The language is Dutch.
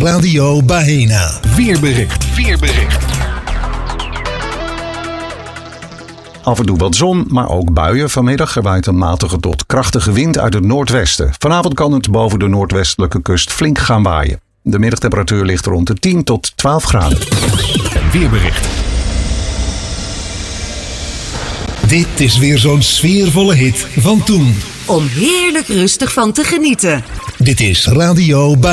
Radio Baena. Weerbericht. Af en toe wat zon, maar ook buien. Vanmiddag er waait een matige tot krachtige wind uit het noordwesten. Vanavond kan het boven de noordwestelijke kust flink gaan waaien. De middagtemperatuur ligt rond de 10 tot 12 graden. Weerbericht. Dit is weer zo'n sfeervolle hit van toen. Om heerlijk rustig van te genieten. Dit is Radio Baena.